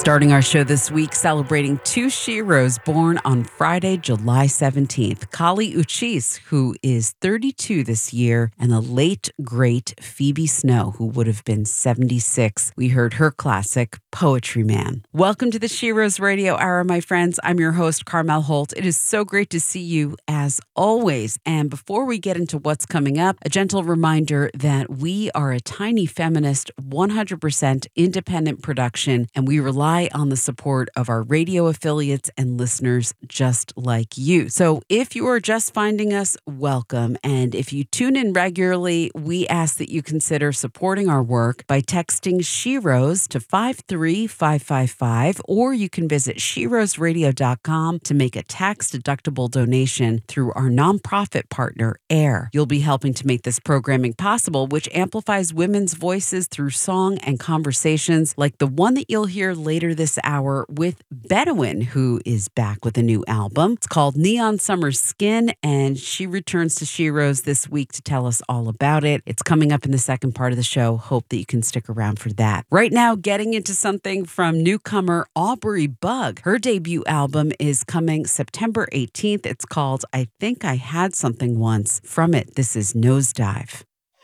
Starting our show this week, celebrating two sheroes born on Friday, July 17th. Kali Uchis, who is 32 this year, and the late, great Phoebe Snow, who would have been 76. We heard her classic, Poetry Man. Welcome to the Sheroes Radio Hour, my friends. I'm your host, Carmel Holt. It is so great to see you, as always. And before we get into what's coming up, a gentle reminder that we are a tiny feminist, 100% independent production, and we rely on the support of our radio affiliates and listeners just like you. So if you are just finding us, welcome. And if you tune in regularly, we ask that you consider supporting our work by texting Sheroes to 53555, or you can visit sheroesradio.com to make a tax-deductible donation through our nonprofit partner, AIR. You'll be helping to make this programming possible, which amplifies women's voices through song and conversations like the one that you'll hear later this hour with Bedouin, who is back with a new album. It's called Neon Summer Skin, and she returns to Sheroes this week to tell us all about it. It's coming up in the second part of the show. Hope that you can stick around for that. Right now, getting into something from newcomer Aubrey Bug. Her debut album is coming September 18th. It's called I Think I Had Something Once. From it, this is Nosedive.